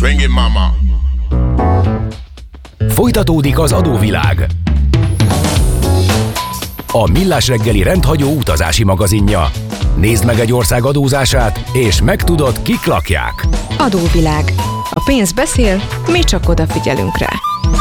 Swing it, mama. Folytatódik az adóvilág. A Millás reggeli rendhagyó utazási magazinja. Nézd meg egy ország adózását, és megtudod, kik lakják. Adóvilág. A pénz beszél, mi csak odafigyelünk rá.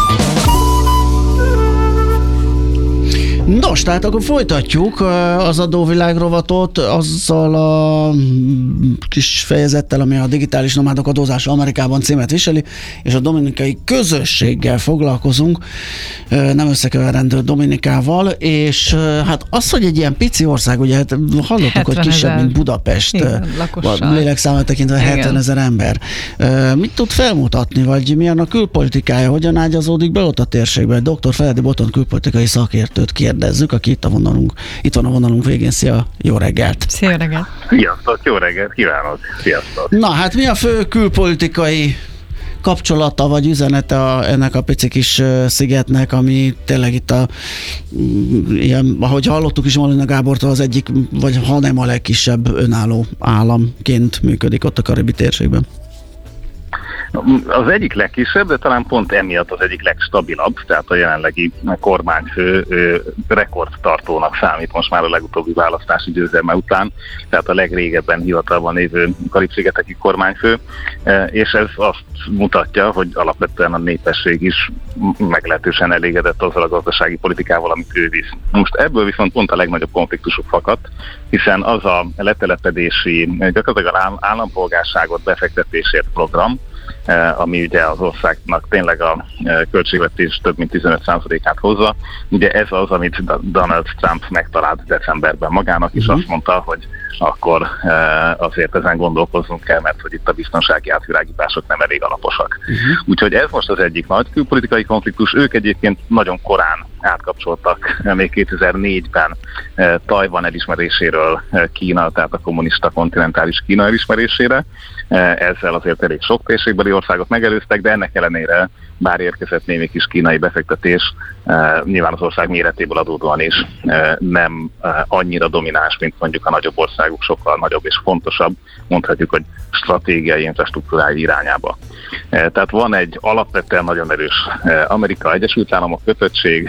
Nos, tehát akkor folytatjuk az adóvilág rovatot azzal a kis fejezettel, ami a digitális nomádok adózása Amerikában címet viseli, és a dominikai közösséggel foglalkozunk, nem összekeverendő Dominikával, és hát az, hogy egy ilyen pici ország, ugye hát hallottuk, hogy kisebb, mint Budapest, lélekszámát tekintve 70 000 ember. Mit tud felmutatni, vagy milyen a külpolitikája, hogyan ágyazódik be ott a térségbe? Dr. Feledi Botond külpolitikai szakértőt kérdezzük, aki itt van a vonalunk végén. Szia, jó reggelt! Szia, reggelt! Sziasztok, jó reggelt kívánok! Sziasztok! Na hát mi a fő külpolitikai kapcsolata vagy üzenete ennek a pici kis szigetnek, ami tényleg itt ilyen, ahogy hallottuk is Molina Gábortól, az egyik, vagy ha nem a legkisebb önálló államként működik ott a karibi térségben? Az egyik legkisebb, de talán pont emiatt az egyik legstabilabb, tehát a jelenlegi kormányfő rekordtartónak számít most már a legutóbbi választási győzelme után, tehát a legrégebben hivatalban lévő Karib-szigeteki kormányfő, és ez azt mutatja, hogy alapvetően a népesség is meglehetősen elégedett azzal a gazdasági politikával, amit ő visz. Most ebből viszont pont a legnagyobb konfliktusuk fakadt, hiszen az a letelepedési, gyakorlatilag állampolgárságot befektetésért program, ami ugye az országnak tényleg a költségvetés több mint 15%-át hozza. Ugye ez az, amit Donald Trump megtalált decemberben magának, és azt mondta, hogy akkor azért ezen gondolkoznunk kell, mert hogy itt a biztonsági átvilágítások nem elég alaposak. Úgyhogy ez most az egyik nagy külpolitikai konfliktus. Ők egyébként nagyon korán átkapcsoltak, még 2004-ben Tajvan elismeréséről Kína, tehát a kommunista kontinentális Kína elismerésére. Ezzel azért elég sok térségbeli országot megelőztek, de ennek ellenére, bár érkezett némi kis kínai befektetés, nyilván az ország méretéből adódóan is nem annyira domináns, mint mondjuk a nagyobb országok, sokkal nagyobb és fontosabb, mondhatjuk, hogy stratégiai infrastruktúrái irányába. Tehát van egy alapvetően nagyon erős Amerika Egyesült Államok kötöttség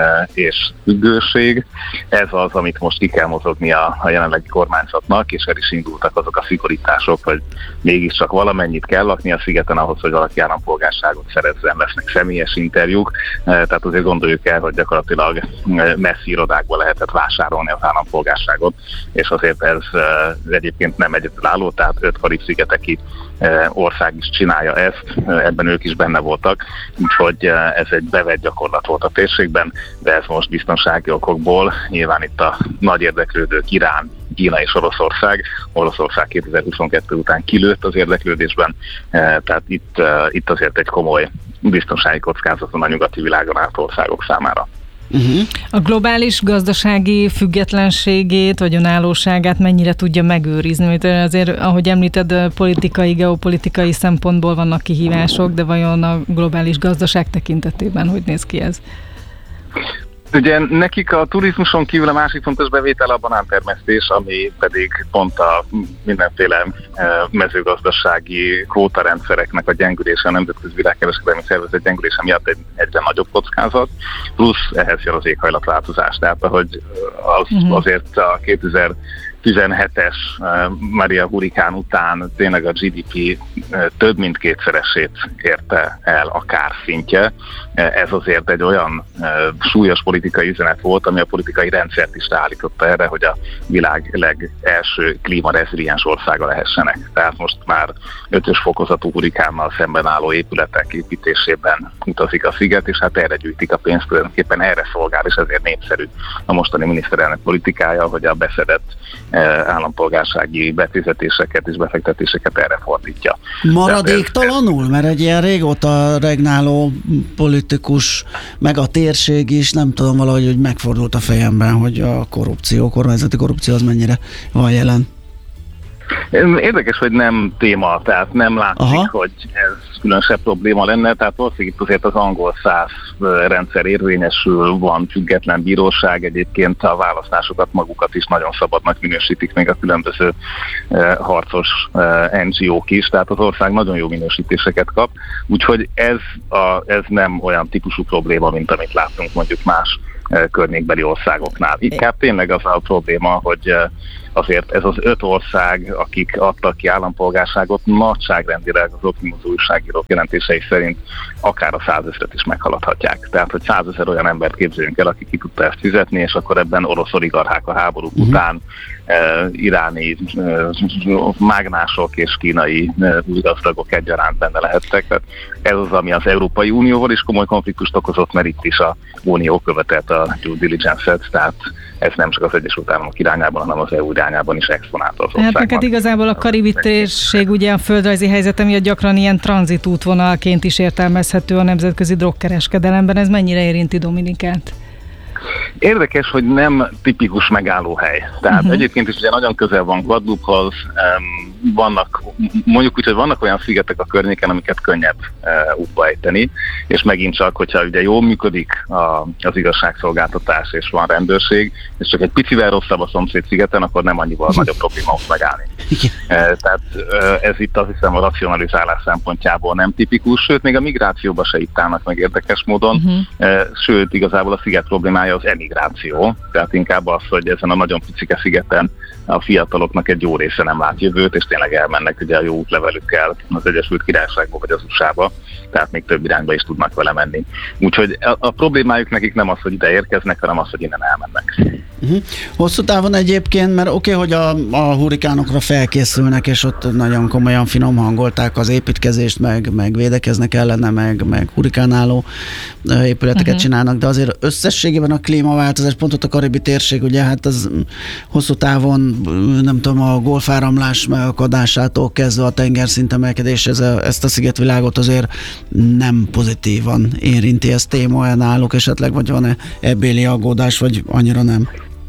és függőség. Ez az, amit most ki kell mozogni a jelenlegi kormányzatnak, és el is indultak azok a szigorítások, hogy mégiscsak valamennyit kell lakni a szigeten ahhoz, hogy valaki állampolgárságot szerezzen, lesznek személyes interjúk. Tehát azért gondoljuk el, hogy gyakorlatilag messzi irodákból lehetett vásárolni az állampolgárságot, és azért ez egyébként nem egyedülálló, tehát 5 karib-szigeteki ország is csinálja ezt, ebben ők is benne voltak, úgyhogy ez egy bevett gyakorlat volt a térségben, de ez most biztonsági okokból, nyilván itt a nagy érdeklődők Irán, Kína és Oroszország 2022 után kilőtt az érdeklődésben, tehát itt azért egy komoly biztonsági kockázat van a nyugati világon állt országok számára. A globális gazdasági függetlenségét vagy önállóságát mennyire tudja megőrizni? Mert azért, ahogy említed, geopolitikai szempontból vannak kihívások, de vajon a globális gazdaság tekintetében hogy néz ki ez? Ugye nekik a turizmuson kívül a másik fontos bevétel a banántermesztés, ami pedig pont a mindenféle mezőgazdasági kvótarendszereknek a gyengülése, a Nemzetközi Világkereskedelmi Szervezet gyengülése miatt egy egyre nagyobb kockázat, plusz ehhez jön az éghajlatváltozás. Tehát ahogy azért a 2017-es Maria hurrikán után tényleg a GDP több mint kétszeresét érte el a kárszintje. Ez azért egy olyan súlyos politikai üzenet volt, ami a politikai rendszert is ráállította erre, hogy a világ legelső klímareziliens országa lehessenek. Tehát most már 5-ös fokozatú hurikánnal szemben álló épületek építésében utazik a sziget, és hát erre gyűjtik a pénzt, tulajdonképpen erre szolgál, és ezért népszerű a mostani miniszterelnök politikája, hogy a beszedett állampolgársági befizetéseket és befektetéseket erre fordítja. Maradéktalanul? Mert egy ilyen régóta regnáló politikus, meg a térség is, nem tudom, valahogy hogy megfordult a fejemben, hogy a kormányzati korrupció az mennyire van jelen. Érdekes, hogy nem téma, tehát nem látszik, hogy ez különösebb probléma lenne, tehát valószínűleg itt azért az angol száz rendszer érvényesül, van független bíróság, egyébként a választásokat magukat is nagyon szabadnak minősítik, még a különböző harcos NGO-k is, tehát az ország nagyon jó minősítéseket kap, úgyhogy ez nem olyan típusú probléma, mint amit láttunk mondjuk más környékbeli országoknál. Inkább tényleg az a probléma, hogy azért ez az 5 ország, akik adtak ki állampolgárságot, nagyságrendileg az optimizó újságírók jelentései szerint akár a 100 000-et is meghaladhatják. Tehát, hogy 100 000 olyan embert képzeljünk el, aki ki tudta ezt fizetni, és akkor ebben orosz oligarchák a háború után, iráni mágnások és kínai gazdagok egyaránt benne lehettek. Tehát ez az, ami az Európai Unióval is komoly konfliktust okozott, mert itt is a Unió követett a due diligence-et, tehát ez nem csak az Egyesült Államok irányában, hanem az EU irányában is exponálta az országban. Hát neked igazából a karibi térség ugye a földrajzi helyzete miatt gyakran ilyen tranzitútvonalként is értelmezhető a nemzetközi drogkereskedelemben. Ez mennyire érinti Dominikát? Érdekes, hogy nem tipikus megállóhely. Tehát egyébként is ugye nagyon közel van Guadeloupe-hoz, vannak, mondjuk úgy, hogy vannak olyan szigetek a környéken, amiket könnyebb útba ejteni, és megint csak, hogyha ugye jól működik az igazságszolgáltatás és van rendőrség, és csak egy picivel rosszabb a szomszéd szigeten, akkor nem annyival nagyobb probléma ott megállni. Tehát ez itt azt hiszem a racionalizálás szempontjából nem tipikus, sőt még a migrációba se itt állnak meg érdekes módon, sőt igazából a sziget problémája az emigráció, tehát inkább az, hogy ezen a nagyon picike szigeten a fiataloknak egy jó része nem lát jövőt, és tényleg elmennek ugye a jó útlevelükkel az Egyesült Királyságba vagy az USA-ba, tehát még több irányba is tudnak vele menni. Úgyhogy a problémájuk nekik nem az, hogy ide érkeznek, hanem az, hogy innen elmennek. Hosszú távon egyébként, mert oké, hogy a hurrikánokra felkészülnek, és ott nagyon komolyan finom hangolták az építkezést, meg védekeznek ellene, meg hurrikánáló épületeket csinálnak, de azért összességében a klímaváltozás, pont ott a karibi térség, ugye hát az hosszú távon, nem tudom, a golfáramlás megakadásától kezdve a tengerszint emelkedés, ezt a szigetvilágot azért nem pozitívan érinti. Ez téma náluk esetleg, vagy van-e ebbéli aggódás, vagy annyira nem?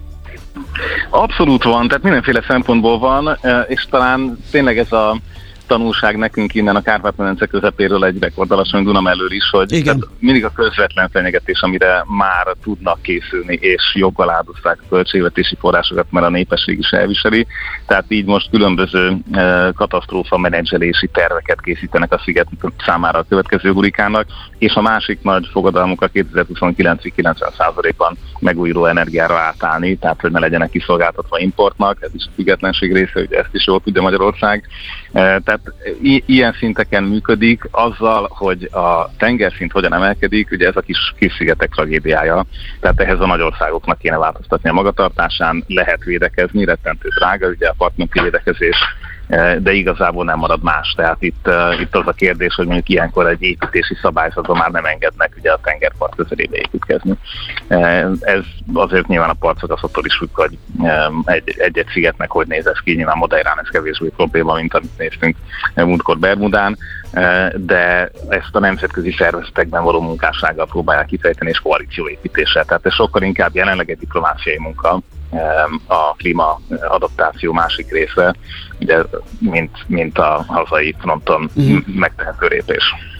Abszolút van, tehát mindenféle szempontból van, és talán tényleg ez a tanulság nekünk innen a Kárpát-medence közepéről egy rekordalacsony Duna mellől is, hogy mindig a közvetlen fenyegetés, amire már tudnak készülni, és joggal áldozták a költségvetési forrásokat, mert a népesség is elviseli. Tehát így most különböző katasztrófa menedzselési terveket készítenek a sziget számára a következő hurrikánnak, és a másik nagy fogadalmuk a 2029-ig 90%-ban megújuló energiára átállni, tehát hogy ne legyenek kiszolgáltatva importnak, ez is a függetlenség része, ugye ezt is jól tudja Magyarország. Tehát ilyen szinteken működik, azzal, hogy a tengerszint hogyan emelkedik, ugye ez a kis szigetek tragédiája, tehát ehhez a nagy országoknak kéne változtatni a magatartásán, lehet védekezni, rettentő drága, ugye a partmenti védekezés, de igazából nem marad más. Tehát itt az a kérdés, hogy mondjuk ilyenkor egy építési szabályzatban már nem engednek ugye a tengerpart közelébe építkezni. Ez azért nyilván a partszakaszoktól is függ, hogy egy-egy szigetnek hogy néz ez ki, nyilván Madeirán ez kevésbé probléma, mint amit néztünk múltkor Bermudán, de ezt a nemzetközi szervezetekben való munkássággal próbálják kifejteni, és koalícióépítéssel. Tehát ez sokkal inkább jelenleg egy diplomáciai munka, a klímaadaptáció másik része, ugye, mint a hazai fronton megtehető lépés.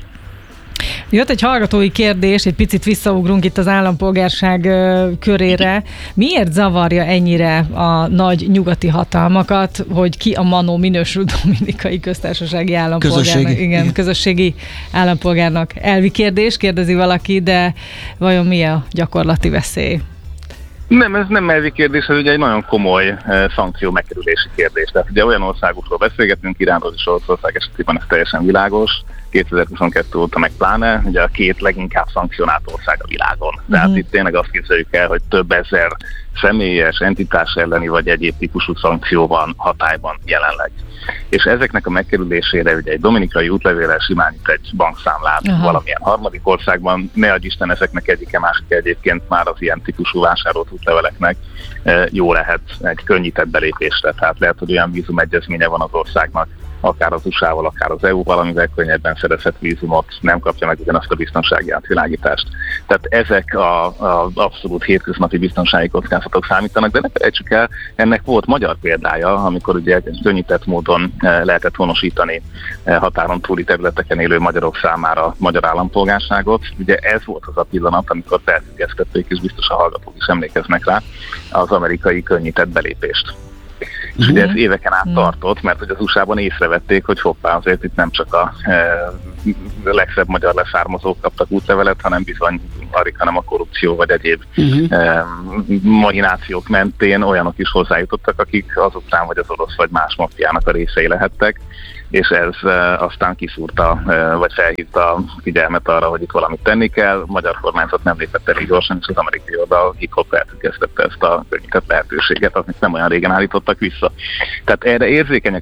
Jött egy hallgatói kérdés, egy picit visszaugrunk itt az állampolgárság körére. Miért zavarja ennyire a nagy nyugati hatalmakat, hogy ki a manó minősül dominikai köztársasági állampolgárnak? Igen, közösségi állampolgárnak. Elvi kérdés, kérdezi valaki, de vajon mi a gyakorlati veszély? Nem, ez nem elvi kérdés, ez ugye egy nagyon komoly szankció megkerülési kérdés. Tehát ugye olyan országokról beszélgetünk, Iránról és Oroszország esetében ez teljesen világos, 2022 óta meg pláne, ugye a két leginkább szankcionált ország a világon. Tehát itt tényleg azt képzeljük el, hogy több ezer személyes, entitás elleni vagy egyéb típusú szankció van hatályban jelenleg. És ezeknek a megkerülésére ugye egy dominikai útlevéllel simán itt egy bankszámlát valamilyen harmadik országban, ne adj Isten ezeknek egyike másik egyébként már az ilyen típusú vásárolt útleveleknek jó lehet egy könnyített belépésre. Tehát lehet, hogy olyan vízumegyezménye van az országnak, akár az USA-val, akár az EU-val, amivel könnyebben szerezhet vízumot, nem kapja meg ugyanazt a biztonsági átvilágítást. Tehát ezek az abszolút hétköznapi biztonsági kockázatok számítanak, de ne felejtsük el, ennek volt magyar példája, amikor ugye könnyített módon lehetett honosítani határon túli területeken élő magyarok számára magyar állampolgárságot. Ugye ez volt az a pillanat, amikor felfüggesztették, és biztos a hallgatók is emlékeznek rá, az amerikai könnyített belépést. És ugye ez éveken át tartott, mert hogy az USA-ban észrevették, hogy hoppá, azért itt nem csak a legszebb magyar leszármazók kaptak útlevelet, hanem bizony alig, hanem a korrupció vagy egyéb mahinációk mentén olyanok is hozzájutottak, akik azután vagy az orosz vagy más maffiának a részei lehettek, és ez aztán kiszúrta, vagy felhívta a figyelmet arra, hogy itt valamit tenni kell. A magyar kormányzat nem lépett elég gyorsan, és az amerikai oldal hip-hop felfüggesztette ezt a könnyített lehetőséget, amit nem olyan régen állítottak vissza. Tehát erre érzékenyek